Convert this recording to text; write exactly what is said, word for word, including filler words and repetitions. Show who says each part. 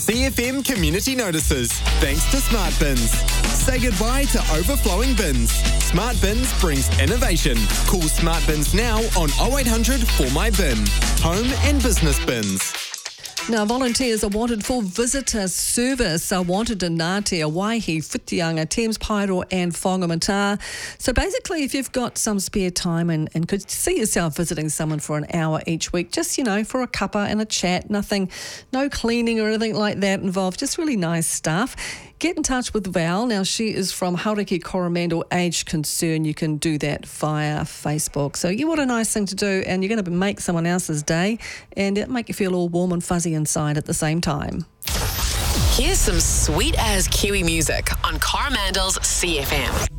Speaker 1: C F M Community Notices, thanks to Smart Bins. Say goodbye to overflowing bins. Smart Bins brings innovation. Call Smart Bins now on oh eight hundred four my bin. Home and business bins.
Speaker 2: Now, volunteers are wanted for visitor service. Are wanted in Ngāti, Waihi, Whitianga, Thames, Pairo and Whangamata. So basically, if you've got some spare time and, and could see yourself visiting someone for an hour each week, just, you know, for a cuppa and a chat, nothing, no cleaning or anything like that involved, just really nice stuff. Get in touch with Val. Now, she is from Hauraki Coromandel Aged Concern. You can do that via Facebook. So, yeah, what a nice thing to do. And you're going to make someone else's day and it make you feel all warm and fuzzy inside at the same time.
Speaker 3: Here's some sweet as Kiwi music on Coromandel's C F M.